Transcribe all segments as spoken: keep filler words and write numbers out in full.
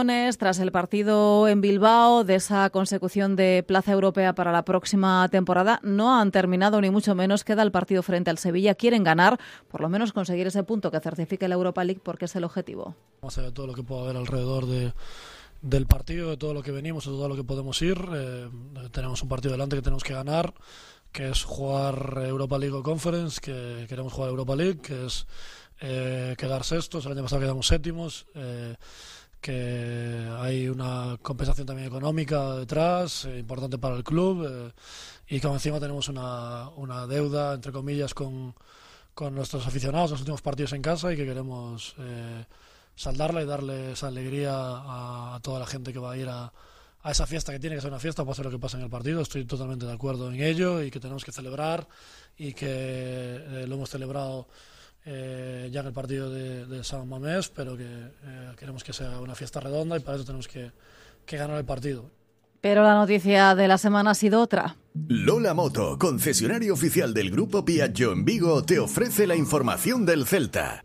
ilusiones tras el partido en Bilbao de esa consecución de plaza europea para la próxima temporada no han terminado, ni mucho menos. Queda el partido frente al Sevilla. Quieren ganar, por lo menos conseguir ese punto que certifique la Europa League, porque es el objetivo. Más allá de todo lo que pueda haber alrededor de, del partido, de todo lo que venimos, de todo lo que podemos ir, eh, tenemos un partido delante que tenemos que ganar, que es jugar Europa League o Conference, que queremos jugar Europa League, que es eh, quedar sextos. El año pasado quedamos séptimos, eh, que hay una compensación también económica detrás, eh, importante para el club, eh, y que encima tenemos una, una deuda, entre comillas, con, con nuestros aficionados, los últimos partidos en casa, y que queremos eh, saldarla y darle esa alegría a, a toda la gente que va a ir a a esa fiesta, que tiene que ser una fiesta, pase lo que pase en el partido. Estoy totalmente de acuerdo en ello, y que tenemos que celebrar, y que eh, lo hemos celebrado eh, ya en el partido de, de San Mamés, pero que eh, queremos que sea una fiesta redonda, y para eso tenemos que, que ganar el partido. Pero la noticia de la semana ha sido otra. Lola Moto, concesionario oficial del Grupo Piaggio en Vigo, te ofrece la información del Celta.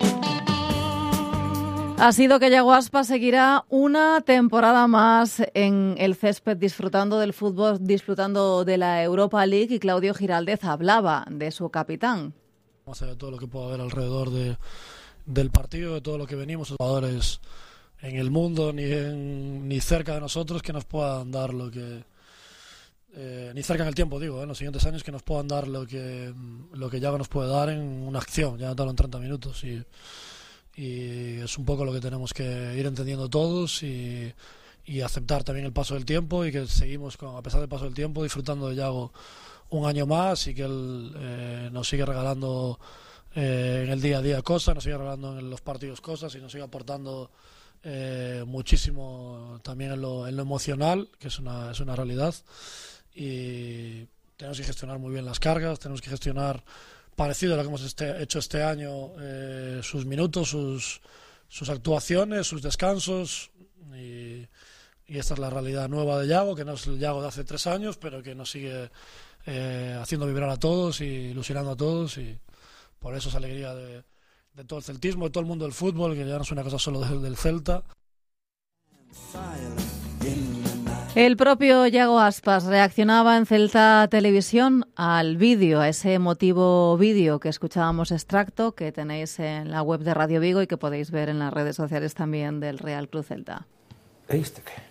Ha sido que Yago Aspas seguirá una temporada más en el césped, disfrutando del fútbol, disfrutando de la Europa League, y Claudio Giraldez hablaba de su capitán. Más allá de todo lo que pueda haber alrededor de, del partido, de todo lo que venimos, los jugadores en el mundo, ni, en, ni cerca de nosotros, que nos puedan dar lo que... Eh, ni cerca en el tiempo, digo, eh, en los siguientes años, que nos puedan dar lo que, lo que Yago nos puede dar en una acción, ya no te hablo en treinta minutos, y... y es un poco lo que tenemos que ir entendiendo todos, y, y aceptar también el paso del tiempo, y que seguimos, con, a pesar del paso del tiempo, disfrutando de Yago un año más, y que él eh, nos sigue regalando eh, en el día a día cosas, nos sigue regalando en los partidos cosas, y nos sigue aportando eh, muchísimo también en lo, en lo emocional, que es una, es una realidad, y tenemos que gestionar muy bien las cargas, tenemos que gestionar, parecido a lo que hemos este, hecho este año, eh, sus minutos, sus, sus actuaciones, sus descansos, y, y esta es la realidad nueva de Yago, que no es el Yago de hace tres años, pero que nos sigue eh, haciendo vibrar a todos y ilusionando a todos, y por eso es alegría de, de todo el celtismo, de todo el mundo del fútbol, que ya no es una cosa solo del, del Celta. El propio Yago Aspas reaccionaba en Celta Televisión al vídeo, a ese emotivo vídeo que escuchábamos extracto, que tenéis en la web de Radio Vigo y que podéis ver en las redes sociales también del Real Club Celta. ¿Este qué?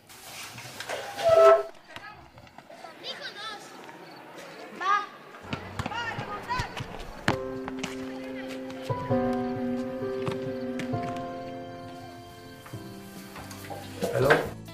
Hello.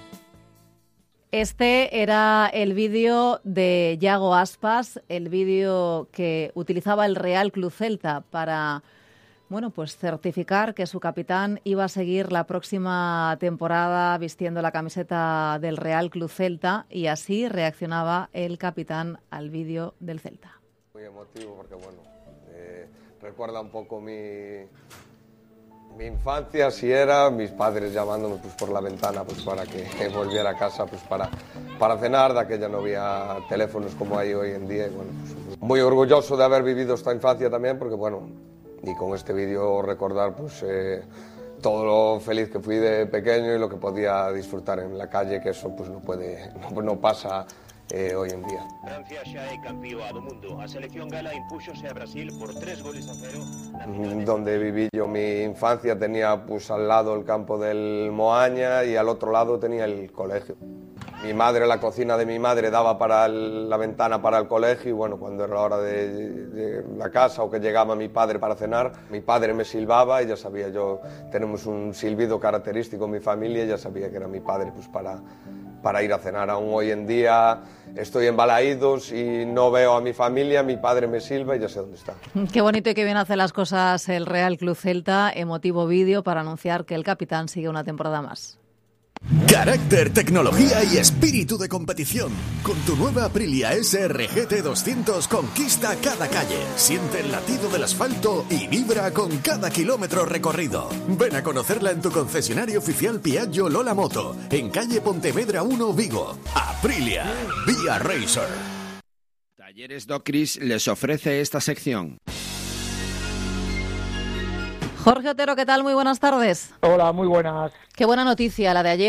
Este era el vídeo de Yago Aspas, el vídeo que utilizaba el Real Club Celta para, bueno, pues certificar que su capitán iba a seguir la próxima temporada vistiendo la camiseta del Real Club Celta, y así reaccionaba el capitán al vídeo del Celta. Muy emotivo porque, bueno, eh, recuerda un poco mi... Mi infancia, si era mis padres llamándome pues, por la ventana pues, para que volviera a casa pues, para, para cenar, de aquella no había teléfonos como hay hoy en día. Y, bueno, pues, muy orgulloso de haber vivido esta infancia también, porque bueno, y con este vídeo recordar pues, eh, todo lo feliz que fui de pequeño y lo que podía disfrutar en la calle, que eso pues, no, puede, no, no pasa eh, hoy en día. Francia xa é campeón do mundo. A selección gala impúxose a Brasil por tres goles a cero. Donde viví yo mi infancia tenía pues al lado el campo del Moaña y al otro lado tenía el colegio. Mi madre, la cocina de mi madre daba para el, la ventana para el colegio, y bueno, cuando era la hora de, de la casa o que llegaba mi padre para cenar, mi padre me silbaba y ya sabía yo, tenemos un silbido característico en mi familia, y ya sabía que era mi padre pues para... para ir a cenar. Aún hoy en día estoy en Balaídos y no veo a mi familia, mi padre me silba y ya sé dónde está. Qué bonito y qué bien hace las cosas el Real Club Celta. Emotivo vídeo para anunciar que el capitán sigue una temporada más. Carácter, tecnología y espíritu de competición. Con tu nueva Aprilia S R G T doscientos conquista cada calle. Siente el latido del asfalto y vibra con cada kilómetro recorrido. Ven a conocerla en tu concesionario oficial Piaggio Lola Moto, en calle Pontevedra uno, Vigo. Aprilia, Vía Racer. Talleres Docris les ofrece esta sección. Jorge Otero, ¿qué tal? Muy buenas tardes. Hola, muy buenas. Qué buena noticia la de ayer.